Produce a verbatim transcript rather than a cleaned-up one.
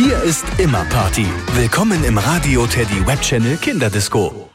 Hier ist immer Party. Willkommen im Radio Teddy Web Channel Kinderdisco.